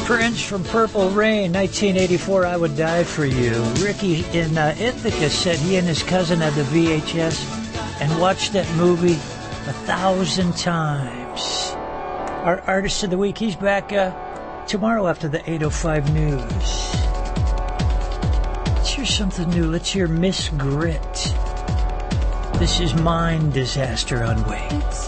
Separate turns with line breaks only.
Prince from Purple Rain, 1984, I Would Die For You. Ricky in Ithaca said he and his cousin had the VHS and watched that movie 1,000 times. Our Artist of the Week, he's back tomorrow after the 8:05 news. Let's hear something new. Let's hear Miss Grit. This is Mind Disaster on Wings.